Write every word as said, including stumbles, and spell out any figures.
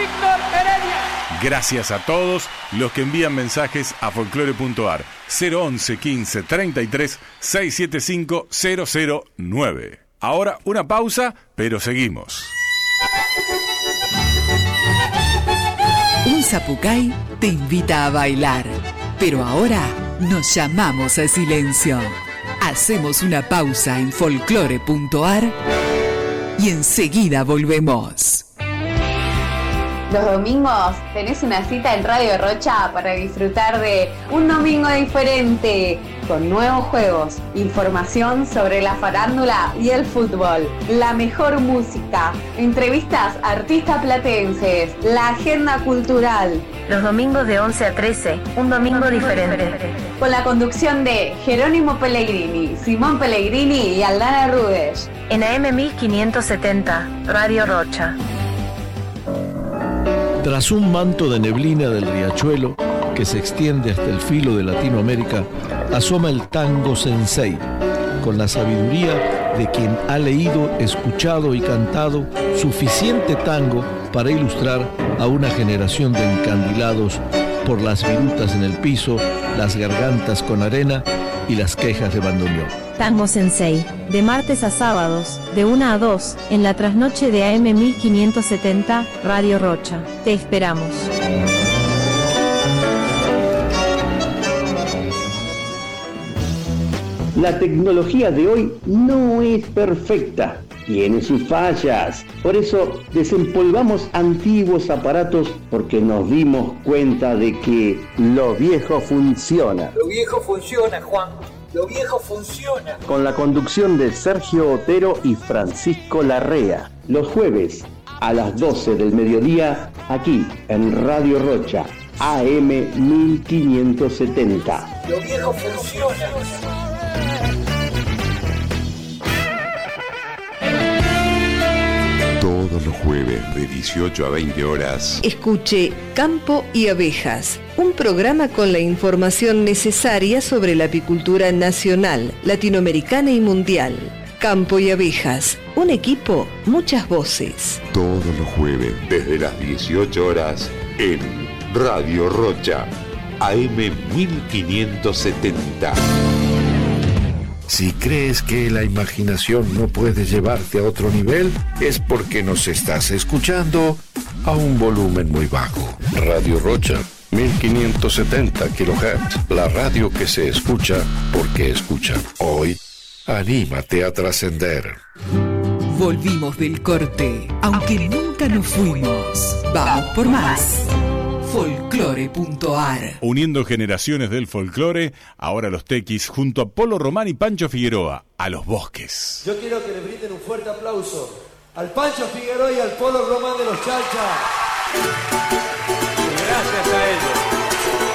Víctor Heredia. Gracias a todos los que envían mensajes a folclore punto ar cero once quince treinta y tres seiscientos setenta y cinco cero cero nueve. Ahora una pausa, pero seguimos. Un zapucay te invita a bailar, pero ahora nos llamamos a silencio. Hacemos una pausa en folclore punto ar y enseguida volvemos. Los domingos tenés una cita en Radio Rocha para disfrutar de un domingo diferente, con nuevos juegos, información sobre la farándula y el fútbol, la mejor música, entrevistas a artistas platenses, la agenda cultural. Los domingos de once a trece, un domingo diferente. Con la conducción de Jerónimo Pellegrini, Simón Pellegrini y Aldana Rudes. En A M mil quinientos setenta, Radio Rocha. Tras un manto de neblina del riachuelo que se extiende hasta el filo de Latinoamérica, asoma el tango sensei, con la sabiduría de quien ha leído, escuchado y cantado suficiente tango para ilustrar a una generación de encandilados por las virutas en el piso, las gargantas con arena y las quejas de bandoneón. Tango Sensei, de martes a sábados, de una a dos, en la trasnoche de A M mil quinientos setenta, Radio Rocha. Te esperamos. La tecnología de hoy no es perfecta, tiene sus fallas. Por eso desempolvamos antiguos aparatos porque nos dimos cuenta de que lo viejo funciona. Lo viejo funciona, Juan. Lo viejo funciona. Con la conducción de Sergio Otero y Francisco Larrea. Los jueves a las doce del mediodía, aquí en Radio Rocha, A M mil quinientos setenta. Lo viejo funciona. Todos los jueves de dieciocho a veinte horas. Escuche Campo y Abejas, un programa con la información necesaria sobre la apicultura nacional, latinoamericana y mundial. Campo y Abejas, un equipo, muchas voces. Todos los jueves desde las dieciocho horas en Radio Rocha, A M mil quinientos setenta. Si crees que la imaginación no puede llevarte a otro nivel, es porque nos estás escuchando a un volumen muy bajo. Radio Rocha, mil quinientos setenta kilohertz, la radio que se escucha porque escucha. Hoy, anímate a trascender. Volvimos del corte, aunque nunca nos fuimos. Vamos por más. folclore punto ar. Uniendo generaciones del folclore, ahora los tequis junto a Polo Román y Pancho Figueroa, a los bosques. Yo quiero que le brinden un fuerte aplauso al Pancho Figueroa y al Polo Román de los Chalchas. Gracias a ellos.